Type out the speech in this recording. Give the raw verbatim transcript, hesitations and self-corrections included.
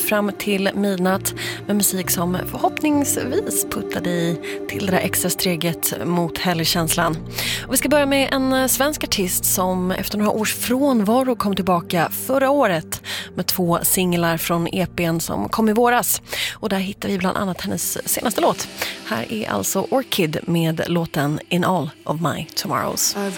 fram till midnatt med musik som förhoppningsvis puttar dig till det där extra steget mot helgkänslan. Och vi ska börja med en svensk artist som efter några års frånvaro kom tillbaka förra året med två singlar från E P:n som kom i våras. Och där hittar vi bland annat hennes senaste låt. Här är alltså Orchid med låten In All of My Tomorrows. I've